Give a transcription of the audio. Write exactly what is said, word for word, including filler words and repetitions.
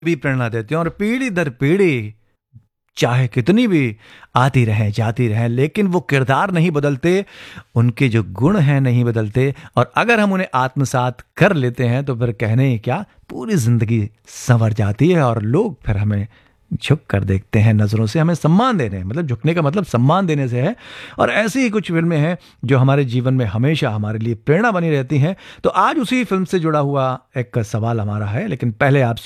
भी प्रेरणा देते हैं और पीढ़ी दर पीढ़ी चाहे कितनी भी आती रहें जाती रहें, लेकिन वो किरदार नहीं बदलते, उनके जो गुण हैं नहीं बदलते। और अगर हम उन्हें आत्मसात कर लेते हैं तो फिर कहने क्या, पूरी जिंदगी संवर जाती है और लोग फिर हमें झुक कर देखते हैं नज़रों से, हमें सम्मान देने हैं। मतलब झुकने का मतलब सम्मान देने से है। और ऐसी ही कुछ फिल्में हैं जो हमारे जीवन में हमेशा हमारे लिए प्रेरणा बनी रहती हैं। तो आज उसी फिल्म से जुड़ा हुआ एक सवाल हमारा है, लेकिन पहले आप